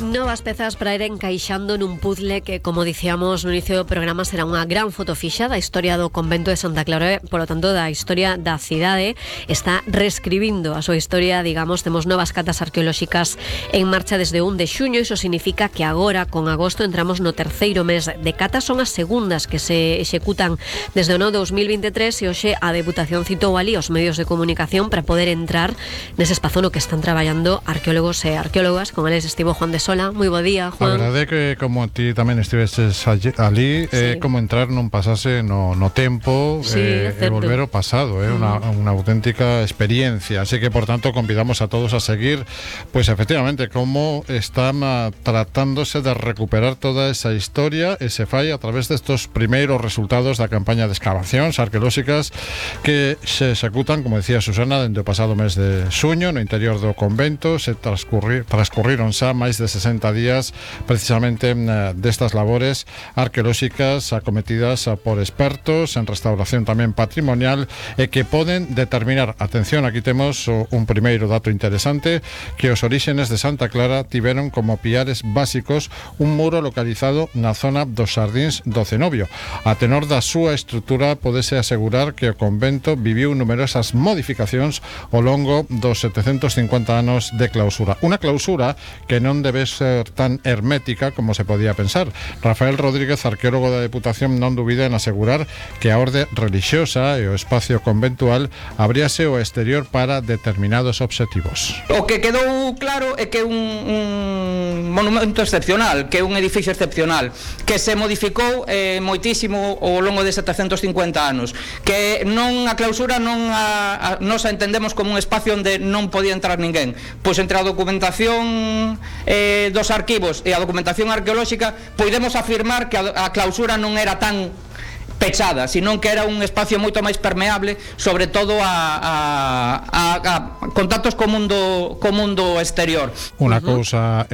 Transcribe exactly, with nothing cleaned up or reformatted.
Novas pezas para ir encaixando nun puzzle que, como dicíamos no inicio do programa, será unha gran fotofixa da historia do convento de Santa Clara, polo tanto da historia da cidade. Está reescribindo a súa historia, digamos. Temos novas catas arqueolóxicas en marcha desde un de xuño. Iso significa que agora, con agosto, entramos no terceiro mes de catas. Son as segundas que se executan desde o ano dos mil veintitrés e hoxe a Deputación citou ali os medios de comunicación para poder entrar nese espazo no que están traballando arqueólogos e arqueólogas. Con eles estivo Juan de Sola. Moi bo día, Juan. A verdade é que como ti tamén estiveses allí, ali, é sí. eh, como entrar nun pasase no, no tempo sí, eh, e volver ao pasado, é eh, mm. unha, unha auténtica experiencia. Así que, por tanto, convidamos a todos a seguir, pois, pues, efectivamente, como están uh, tratándose de recuperar toda esa historia e se fai a través destos primeiros resultados da campaña de excavacións arqueolóxicas que se executan, como decía Susana, dende o pasado mes de xuño no interior do convento. Se transcurri, transcurriron xa máis de sesenta días precisamente uh, destas labores arqueolóxicas acometidas uh, por expertos en restauración tamén patrimonial e que poden determinar, atención, aquí temos uh, un primeiro dato interesante, que os oríxenes de Santa Clara tiveron como piares básicos un muro localizado na zona dos Xardíns do Cenobio. A tenor da súa estrutura podese asegurar que o convento viviu numerosas modificacións ao longo dos setecentos cincuenta anos de clausura. Unha clausura que non debe ser tan hermética como se podía pensar. Rafael Rodríguez, arqueólogo da Deputación, non dubida en asegurar que a orde religiosa e o espacio conventual abríase ao exterior para determinados obxectivos. O que quedou claro é que é un, un monumento excepcional, que é un edificio excepcional, que se modificou eh, moitísimo ao longo de setecentos cincuenta anos, que non a clausura non a, a, nos a entendemos como un espacio onde non podía entrar ninguén. Pois entre a documentación eh, dos arquivos e a documentación arqueolóxica podemos afirmar que a, a clausura non era tan pechada, sino que era un espacio moito máis permeable, sobre todo a, a, a, a contactos co mundo, co mundo exterior. Unha cousa